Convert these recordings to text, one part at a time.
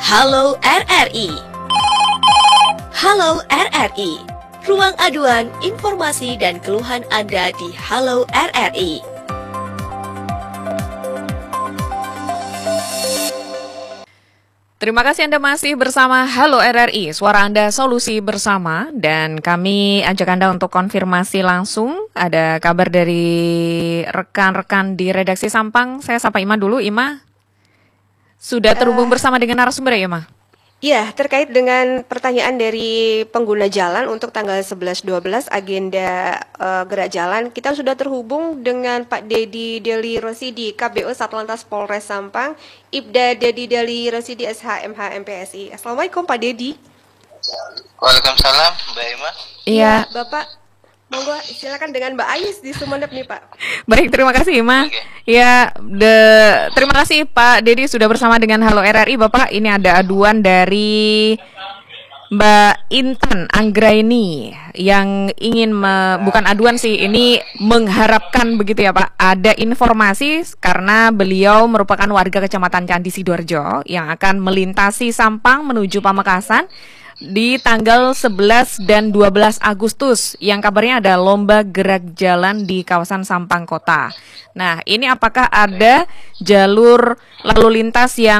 Halo RRI. Halo RRI. Ruang aduan, informasi dan keluhan Anda di Halo RRI. Terima kasih Anda masih bersama Halo RRI, suara Anda solusi bersama, dan kami ajak Anda untuk konfirmasi langsung. Ada kabar dari rekan-rekan di redaksi Sampang. Saya sapa Ima dulu. Ima, sudah terhubung bersama dengan narasumber ya, Ima? Ya, terkait dengan pertanyaan dari pengguna jalan untuk tanggal 11-12 agenda gerak jalan, kita sudah terhubung dengan Pak Dedi Deli Rosidi, KBO Satlantas Polres Sampang, Ibda Dedi Deli Rosidi SHMH MPSI. Assalamualaikum Pak Dedi. Waalaikumsalam, Mbak Ima. Iya, Bapak. Monggo silakan dengan Mbak Ayus di Sumeneb nih Pak. Baik, terima kasih Ima. Oke. Ya, terima kasih Pak Dedi sudah bersama dengan Halo RRI. Bapak, ini ada aduan dari Mbak Intan Anggraini yang ingin bukan aduan sih, ini mengharapkan begitu ya Pak. Ada informasi karena beliau merupakan warga Kecamatan Candi Sidoarjo yang akan melintasi Sampang menuju Pamekasan di tanggal 11 dan 12 Agustus, yang kabarnya ada lomba gerak jalan di kawasan Sampang Kota. Nah, ini apakah ada jalur lalu lintas yang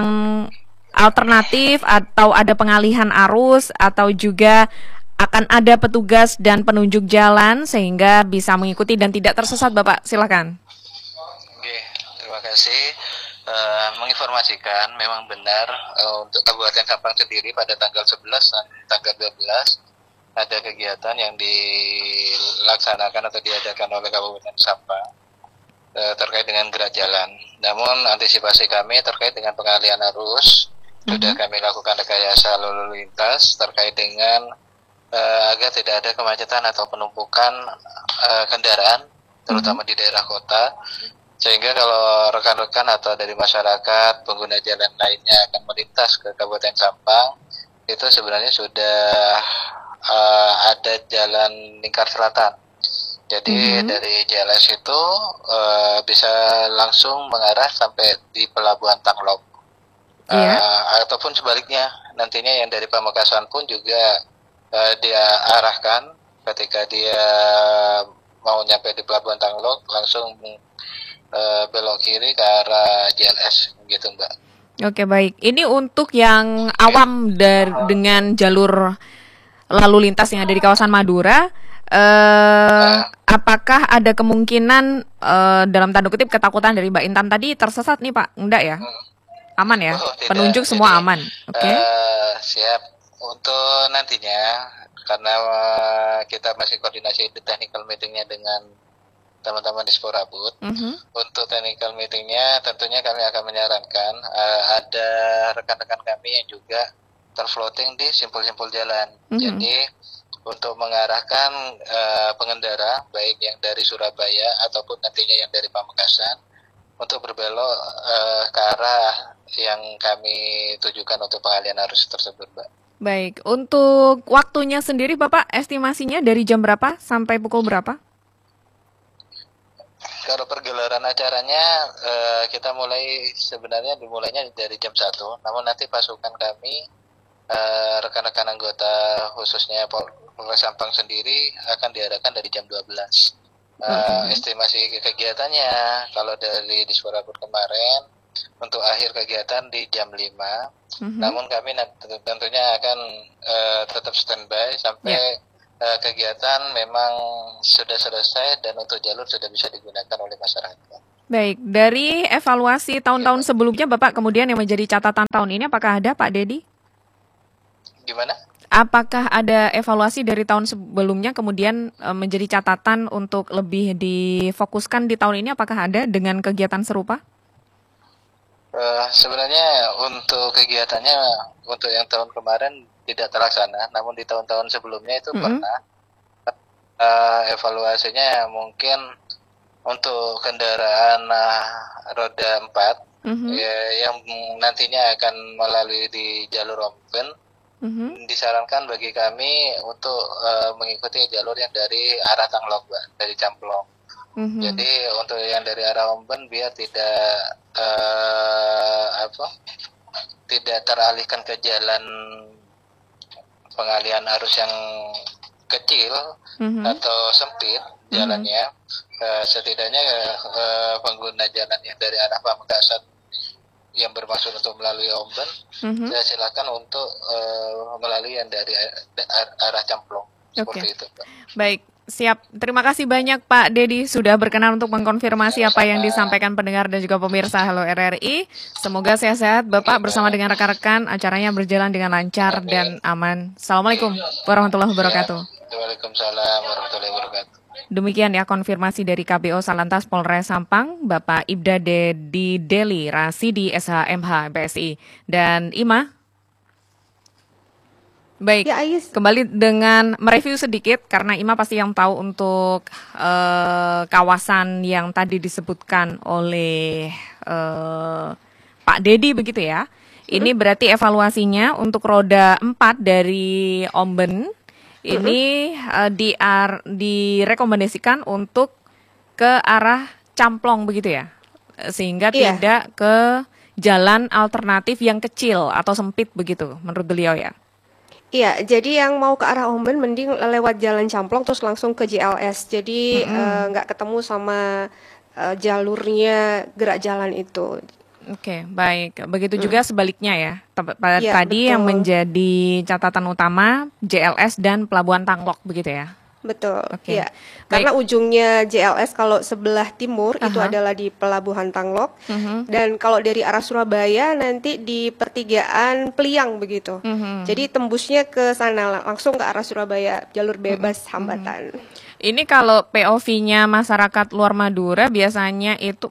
alternatif atau ada pengalihan arus atau juga akan ada petugas dan penunjuk jalan sehingga bisa mengikuti dan tidak tersesat, Bapak? Silakan. Oke, terima kasih. Menginformasikan memang benar untuk Kabupaten Sampang sendiri pada tanggal 11 dan tanggal 12 ada kegiatan yang dilaksanakan atau diadakan oleh Kabupaten Sampang terkait dengan gerak jalan. Namun antisipasi kami terkait dengan pengalihan arus sudah kami lakukan rekayasa lalu lintas terkait dengan agar tidak ada kemacetan atau penumpukan kendaraan terutama di daerah kota, sehingga kalau rekan-rekan atau dari masyarakat pengguna jalan lainnya akan melintas ke Kabupaten Sampang, itu sebenarnya sudah ada jalan lingkar selatan. Jadi dari JLS itu bisa langsung mengarah sampai di Pelabuhan Tanglok. Ataupun sebaliknya, nantinya yang dari Pamekasan pun juga dia arahkan ketika dia mau nyampe di Pelabuhan Tanglok langsung belok kiri ke arah JLS gitu Mbak. Oke, baik. Ini untuk yang awam dengan jalur lalu lintas yang ada di kawasan Madura, apakah ada kemungkinan dalam tanda kutip ketakutan dari Mbak Intan tadi tersesat nih Pak? Enggak ya? Aman ya? Penunjuk semua aman. Oke. Siap. Untuk nantinya karena kita masih koordinasi di technical meetingnya dengan teman-teman di Sporabut. Untuk technical meetingnya tentunya kami akan menyarankan ada rekan-rekan kami yang juga terfloating di simpul-simpul jalan. Jadi untuk mengarahkan pengendara baik yang dari Surabaya ataupun nantinya yang dari Pamekasan untuk berbelok ke arah yang kami tujukan untuk pengalihan arus tersebut, Mbak. Baik, untuk waktunya sendiri Bapak estimasinya dari jam berapa sampai pukul berapa? Kalau pergelaran acaranya kita sebenarnya dimulainya dari jam 1, namun nanti pasukan kami rekan-rekan anggota khususnya Polres Sampang sendiri akan diadakan dari jam 12. Estimasi kegiatannya kalau dari Diswarabut kemarin untuk akhir kegiatan di jam 5, namun kami tentunya akan tetap standby sampai kegiatan memang sudah selesai dan untuk jalur sudah bisa digunakan oleh masyarakat. Baik, dari evaluasi tahun-tahun sebelumnya Bapak kemudian yang menjadi catatan tahun ini apakah ada Pak Dedi? Gimana? Apakah ada evaluasi dari tahun sebelumnya kemudian menjadi catatan untuk lebih difokuskan di tahun ini, apakah ada dengan kegiatan serupa? Sebenarnya untuk kegiatannya untuk yang tahun kemarin tidak terlaksana, namun di tahun-tahun sebelumnya itu pernah evaluasinya mungkin untuk kendaraan roda 4 yang nantinya akan melalui di jalur open. Disarankan bagi kami untuk mengikuti jalur yang dari arah Tanglok, Mbak, dari Camplong. Jadi untuk yang dari arah Omben biar tidak tidak teralihkan ke jalan pengalihan arus yang kecil atau sempit jalannya, setidaknya pengguna jalan yang dari arah Pamekasan yang bermaksud untuk melalui Omben, saya silakan untuk melalui yang dari arah Camplong. Seperti itu, Pak. Baik, siap. Terima kasih banyak Pak Dedi sudah berkenan untuk mengkonfirmasi apa yang disampaikan pendengar dan juga pemirsa Halo RRI. Semoga sehat-sehat Bapak bersama dengan rekan-rekan, acaranya berjalan dengan lancar dan aman. Assalamualaikum warahmatullahi wabarakatuh. Waalaikumsalam warahmatullahi wabarakatuh. Demikian ya konfirmasi dari KBO Salantas Polres Sampang, Bapak Ibda Dedi Deli Rasidi SHMH BSI. Dan Ima. Baik, Ya, Ais. kembali dengan mereview sedikit karena Ima pasti yang tahu untuk kawasan yang tadi disebutkan oleh Pak Dedi begitu ya. Ini berarti evaluasinya untuk roda 4 dari Omben ini direkomendasikan untuk ke arah Camplong begitu ya. Sehingga Iya. tidak ke jalan alternatif yang kecil atau sempit begitu menurut beliau ya. Iya, jadi yang mau ke arah Omben mending lewat Jalan Camplong terus langsung ke JLS. Jadi nggak ketemu sama jalurnya gerak jalan itu. Oke, baik. Begitu juga sebaliknya ya. Iya, Tadi yang betul. menjadi catatan utama JLS dan Pelabuhan Tanglok begitu ya. Betul, Oke. ya. Karena ujungnya JLS kalau sebelah timur itu Aha. adalah di Pelabuhan Tanglok, Mhm. dan kalau dari arah Surabaya nanti di pertigaan Pliang begitu. Jadi tembusnya ke sana langsung ke arah Surabaya, jalur bebas hambatan. Ini kalau POV-nya masyarakat luar Madura biasanya itu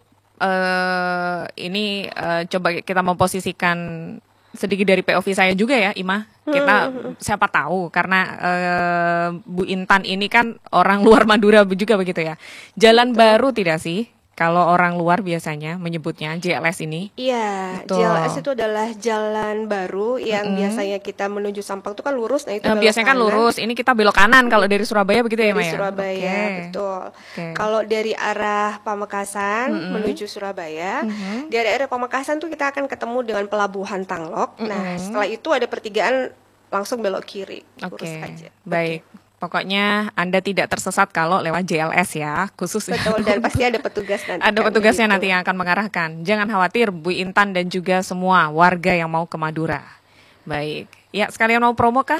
coba kita memposisikan sedikit dari POV saya juga ya, Ima. Kita siapa tahu karena Bu Intan ini kan orang luar Madura juga begitu ya. Jalan baru tidak sih? Kalau orang luar biasanya menyebutnya JLS ini. Iya, Betul. JLS itu adalah jalan baru yang biasanya kita menuju Sampang itu kan lurus, nah itu belok Biasanya kan kanan. lurus, ini kita belok kanan kalau dari Surabaya begitu ya, Dari Maya? Surabaya, Oke. betul. Oke. Kalau dari arah Pamekasan menuju Surabaya, di area Pamekasan tuh kita akan ketemu dengan Pelabuhan Tanglok. Nah, setelah itu ada pertigaan langsung belok kiri, lurus Oke, aja. baik. Pokoknya Anda tidak tersesat kalau lewat JLS ya, khusus Betul, dan pasti ada petugas nanti. ada kan, petugasnya begitu. nanti yang akan mengarahkan. Jangan khawatir Bu Intan dan juga semua warga yang mau ke Madura. Baik. Ya, sekalian mau promo kah?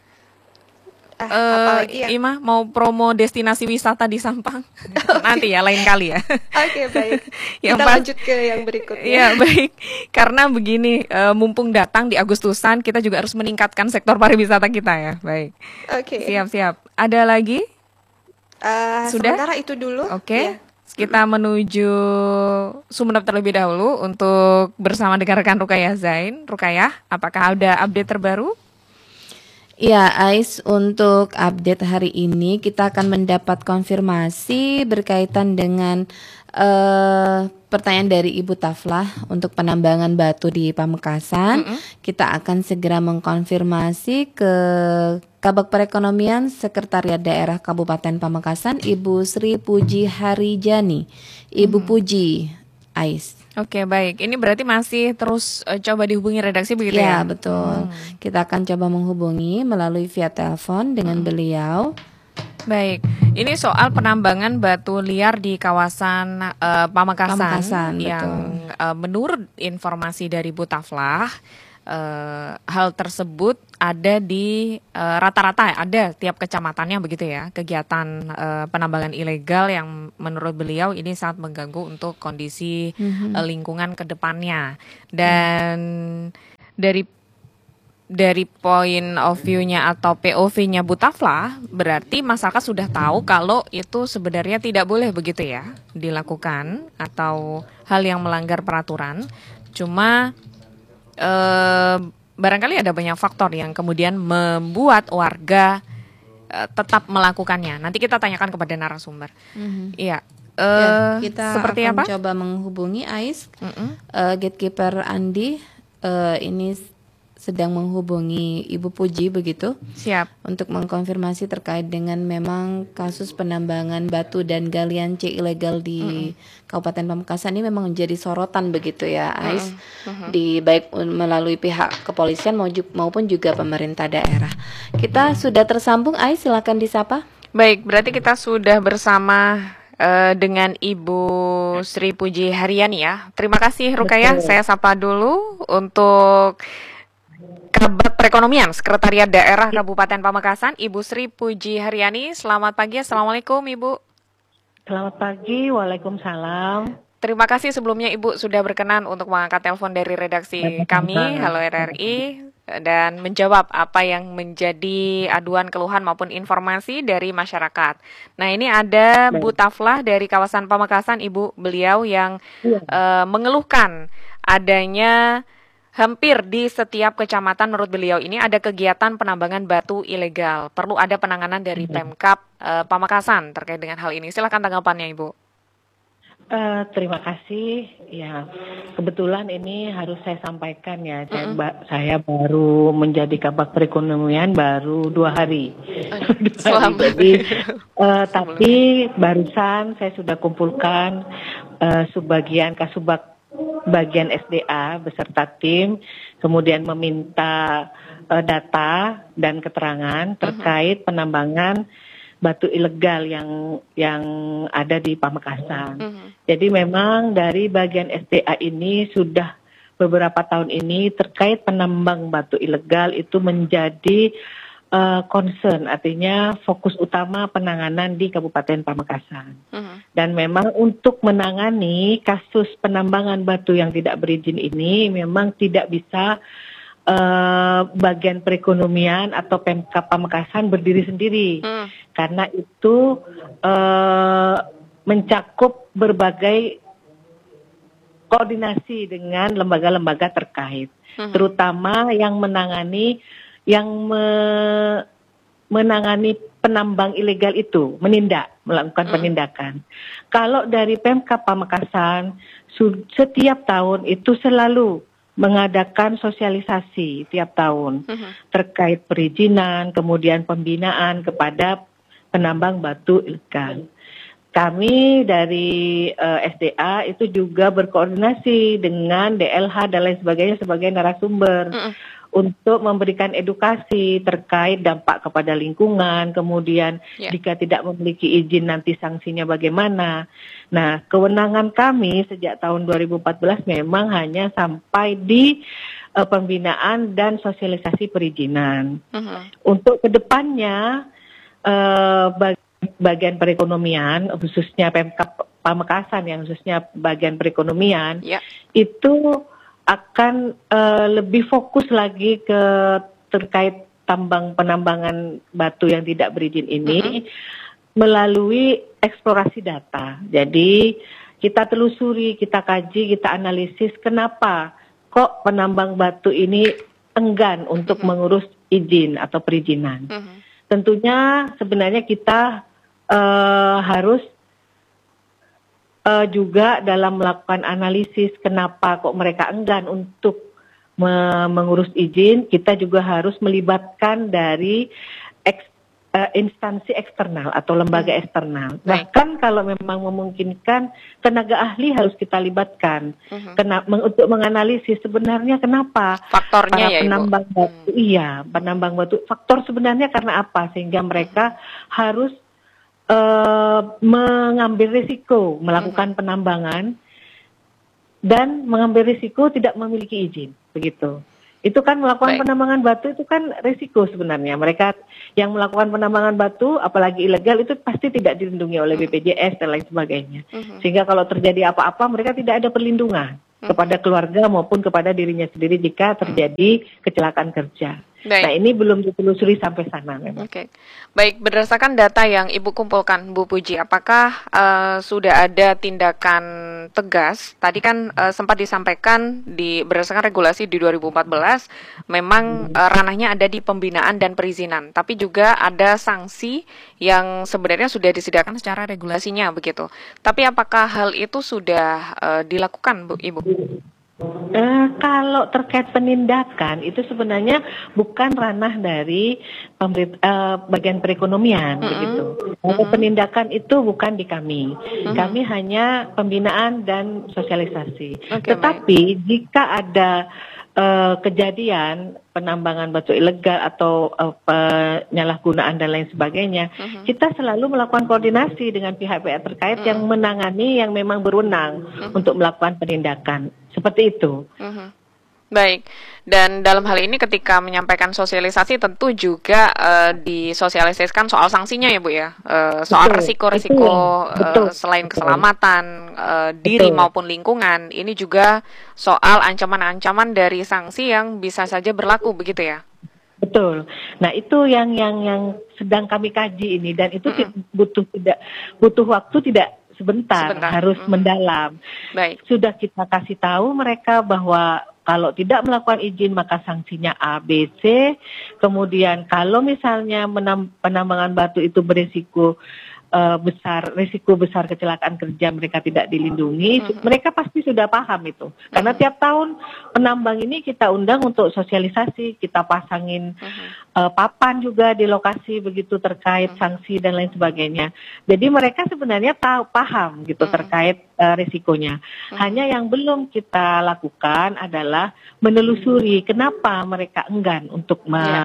Apalagi yang Ima mau promo destinasi wisata di Sampang? Nanti ya, lain kali ya. Oke, baik. Yang Kita pas- lanjut ke yang berikutnya. Iya, baik. Karena begini, mumpung datang di Agustusan, kita juga harus meningkatkan sektor pariwisata kita ya. Baik. Oke. Siap-siap. Ada lagi? Sudah? Sementara itu dulu. Oke. Ya. Kita menuju Sumeneb terlebih dahulu untuk bersama dengan rekan Rukayah Zain. Rukayah, apakah ada update terbaru? Ya, Ais, untuk update hari ini kita akan mendapat konfirmasi berkaitan dengan pertanyaan dari Ibu Taflah untuk penambangan batu di Pamekasan. Kita akan segera mengkonfirmasi ke Kabag Perekonomian Sekretariat Daerah Kabupaten Pamekasan, Ibu Sri Puji Harijani. Ibu Puji, Ais. Oke, baik. Ini berarti masih terus coba dihubungi redaksi begitu ya? Ya, betul. Kita akan coba menghubungi melalui via telepon dengan beliau. Baik, ini soal penambangan batu liar di kawasan Pamekasan, Pamekasan, yang menurut informasi dari Bu Taflah, hal tersebut ada di rata-rata ada tiap kecamatannya begitu ya, kegiatan penambangan ilegal yang menurut beliau ini sangat mengganggu untuk kondisi lingkungan ke depannya. Dan dari point of view-nya atau POV-nya Bu Taflah, berarti masyarakat sudah tahu kalau itu sebenarnya tidak boleh begitu ya dilakukan atau hal yang melanggar peraturan. Cuma barangkali ada banyak faktor yang kemudian membuat warga tetap melakukannya. Nanti kita tanyakan kepada narasumber. Iya. Ya, kita Seperti akan apa? coba menghubungi Ais, Gatekeeper Andi. Ini sedang menghubungi Ibu Puji begitu Siap. untuk mengkonfirmasi terkait dengan memang kasus penambangan batu dan galian C ilegal di Kabupaten Pamekasan ini memang menjadi sorotan begitu ya, Ais, di baik melalui pihak kepolisian maupun juga pemerintah daerah. Kita sudah tersambung, Ais, silakan disapa. Baik, berarti kita sudah bersama dengan Ibu Sri Puji Haryani ya. Terima kasih Rukayah. Saya sapa dulu untuk Kabag Perekonomian Sekretariat Daerah Kabupaten Pamekasan, Ibu Sri Puji Haryani. Selamat pagi, Assalamualaikum Ibu. Selamat pagi, Waalaikumsalam. Terima kasih sebelumnya Ibu sudah berkenan untuk mengangkat telepon dari redaksi kami, Halo RRI, dan menjawab apa yang menjadi aduan, keluhan maupun informasi dari masyarakat. Nah, ini ada Bu Taflah dari kawasan Pamekasan, Ibu. Beliau yang mengeluhkan adanya hampir di setiap kecamatan menurut beliau ini ada kegiatan penambangan batu ilegal. Perlu ada penanganan dari Pemkab Pamekasan terkait dengan hal ini. Silakan tanggapannya, Ibu. Terima kasih. Ya, kebetulan ini harus saya sampaikan ya. Saya baru menjadi Kabag Perekonomian baru 2 hari. Jadi, tapi barusan saya sudah kumpulkan sebagian Kasubag bagian SDA beserta tim, kemudian meminta data dan keterangan terkait penambangan batu ilegal yang ada di Pamekasan. Jadi memang dari bagian SDA ini sudah beberapa tahun ini terkait penambang batu ilegal itu menjadi concern, artinya fokus utama penanganan di Kabupaten Pamekasan. Dan memang untuk menangani kasus penambangan batu yang tidak berizin ini memang tidak bisa bagian perekonomian atau Pemkab Pamekasan berdiri sendiri, karena itu mencakup berbagai koordinasi dengan lembaga-lembaga terkait, terutama yang menangani penambang ilegal itu, melakukan penindakan. Kalau dari Pemkab Pamekasan, setiap tahun itu selalu mengadakan sosialisasi tiap tahun terkait perizinan, kemudian pembinaan kepada penambang batu ilegal. Kami dari SDA itu juga berkoordinasi dengan DLH dan lain sebagainya sebagai narasumber untuk memberikan edukasi terkait dampak kepada lingkungan, kemudian jika tidak memiliki izin nanti sanksinya bagaimana. Nah, kewenangan kami sejak tahun 2014 memang hanya sampai di pembinaan dan sosialisasi perizinan. Untuk kedepannya bagian perekonomian, khususnya Pemkab Pamekasan yang khususnya bagian perekonomian, itu akan lebih fokus lagi ke terkait penambangan batu yang tidak berizin ini melalui eksplorasi data. Jadi kita telusuri, kita kaji, kita analisis kenapa kok penambang batu ini enggan untuk mengurus izin atau perizinan. Tentunya sebenarnya kita harus juga dalam melakukan analisis kenapa kok mereka enggan untuk mengurus izin, kita juga harus melibatkan dari instansi eksternal atau lembaga eksternal. Bahkan kalau memang memungkinkan, tenaga ahli harus kita libatkan untuk menganalisis sebenarnya kenapa faktornya para penambang batu, penambang batu, faktor sebenarnya karena apa sehingga mereka harus mengambil risiko melakukan penambangan dan mengambil risiko tidak memiliki izin, begitu. Itu kan melakukan penambangan batu itu kan risiko sebenarnya. Mereka yang melakukan penambangan batu, apalagi ilegal, itu pasti tidak dilindungi oleh BPJS dan lain sebagainya. Sehingga kalau terjadi apa-apa, mereka tidak ada perlindungan kepada keluarga maupun kepada dirinya sendiri jika terjadi kecelakaan kerja. Nah, ini belum ditelusuri sampai sana memang. Baik, berdasarkan data yang Ibu kumpulkan, Bu Puji, apakah sudah ada tindakan tegas? Tadi kan sempat disampaikan berdasarkan regulasi di 2014, memang ranahnya ada di pembinaan dan perizinan, tapi juga ada sanksi yang sebenarnya sudah disediakan secara regulasinya begitu. Tapi apakah hal itu sudah dilakukan, Bu, Ibu? Kalau terkait penindakan itu sebenarnya bukan ranah dari bagian perekonomian begitu. Kalau penindakan itu bukan di kami. Kami hanya pembinaan dan sosialisasi. Oke, Tetapi jika ada kejadian penambangan batu ilegal atau penyalahgunaan dan lain sebagainya, kita selalu melakukan koordinasi dengan pihak-pihak terkait yang menangani, yang memang berwenang untuk melakukan penindakan. Seperti itu. Baik, dan dalam hal ini ketika menyampaikan sosialisasi tentu juga disosialisasikan soal sanksinya ya Bu ya, soal Betul, resiko-resiko betul, selain betul. keselamatan diri Betul. maupun lingkungan, ini juga soal ancaman-ancaman dari sanksi yang bisa saja berlaku begitu ya? Betul. Nah, itu yang sedang kami kaji ini, dan itu butuh waktu tidak sebentar. Harus mendalam. Baik. Sudah kita kasih tahu mereka bahwa kalau tidak melakukan izin maka sanksinya A, B, C. Kemudian kalau misalnya penambangan batu itu berisiko risiko besar kecelakaan kerja, mereka tidak dilindungi, mereka pasti sudah paham itu. Karena tiap tahun penambang ini kita undang untuk sosialisasi, kita pasangin papan juga di lokasi begitu terkait sanksi dan lain sebagainya. Jadi mereka sebenarnya paham gitu terkait risikonya. Hanya yang belum kita lakukan adalah menelusuri kenapa mereka enggan untuk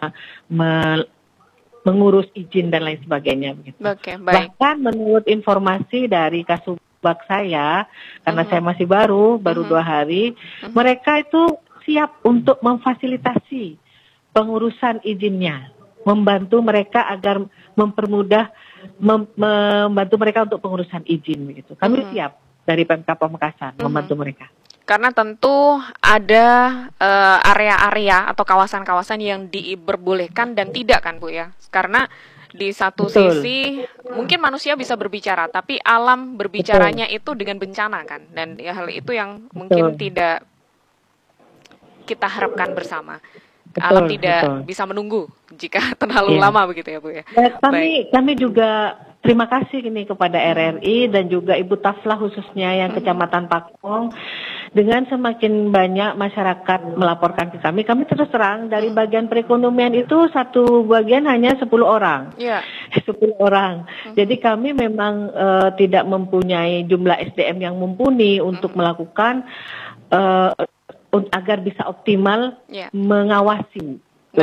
mengurus izin dan lain sebagainya begitu. Oke, baik. Bahkan menurut informasi dari Kasubag saya, karena saya masih baru 2 hari, mereka itu siap untuk memfasilitasi pengurusan izinnya, membantu mereka agar mempermudah, membantu mereka untuk pengurusan izin begitu. Kami siap dari Pemkab Pamekasan membantu mereka. Karena tentu ada area-area atau kawasan-kawasan yang diperbolehkan dan tidak kan Bu ya. Karena di satu sisi mungkin manusia bisa berbicara, tapi alam berbicaranya itu dengan bencana kan. Dan ya, hal itu yang mungkin tidak kita harapkan bersama. Alam tidak bisa menunggu jika terlalu lama begitu ya Bu ya. Kami juga terima kasih ini kepada RRI dan juga Ibu Taflah khususnya yang Kecamatan Pakong. Dengan semakin banyak masyarakat melaporkan ke kami terus terang dari bagian perekonomian itu satu bagian hanya 10 orang. 10 orang. Jadi kami memang tidak mempunyai jumlah SDM yang mumpuni untuk melakukan agar bisa optimal mengawasi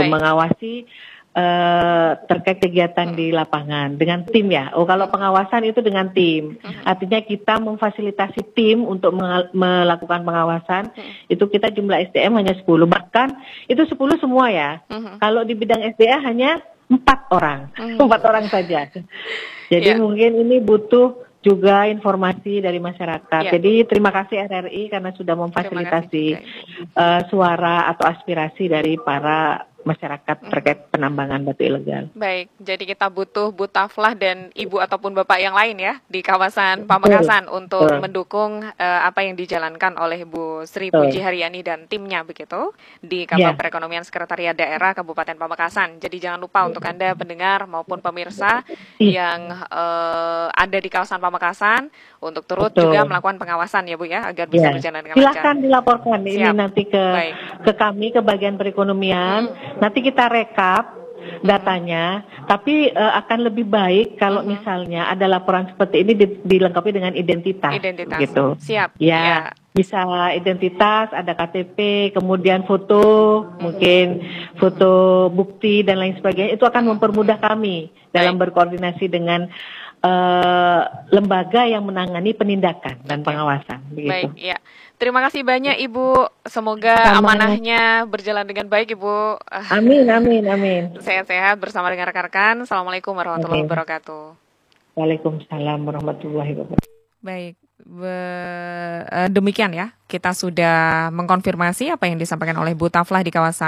terkait kegiatan di lapangan dengan tim ya. Kalau pengawasan itu dengan tim. Artinya kita memfasilitasi tim untuk melakukan pengawasan. Itu kita jumlah SDM hanya 10. Bahkan itu 10 semua ya. Kalau di bidang SDA hanya 4 orang. 4 orang saja. Jadi mungkin ini butuh juga informasi dari masyarakat. Jadi terima kasih RRI karena sudah memfasilitasi suara atau aspirasi dari para masyarakat terkait penambangan batu ilegal. Baik, jadi kita butuh Bu Taflah dan Ibu ataupun Bapak yang lain ya di kawasan Pamekasan untuk mendukung apa yang dijalankan oleh Bu Sri Puji Haryani dan timnya begitu di Kabag Perekonomian Sekretariat Daerah Kabupaten Pamekasan. Jadi jangan lupa untuk Anda pendengar maupun pemirsa yang ada di kawasan Pamekasan untuk turut juga melakukan pengawasan ya Bu ya agar bisa berjalan dengan lancar. Silakan dilaporkan ini nanti ke kami ke bagian perekonomian. Nanti kita rekap datanya, tapi akan lebih baik kalau misalnya ada laporan seperti ini dilengkapi dengan identitas. Gitu. Siap. Ya, bisa identitas, ada KTP, kemudian foto, mungkin foto bukti dan lain sebagainya. Itu akan mempermudah kami dalam berkoordinasi dengan lembaga yang menangani penindakan dan pengawasan. Begitu. Baik, ya. Terima kasih banyak Ibu. Semoga amanahnya berjalan dengan baik Ibu. Amin, amin, amin. Sehat-sehat bersama dengan rekan-rekan. Assalamualaikum warahmatullahi wabarakatuh. Waalaikumsalam warahmatullahi wabarakatuh. Baik, demikian ya. Kita sudah mengkonfirmasi apa yang disampaikan oleh Bu Taflah di kawasan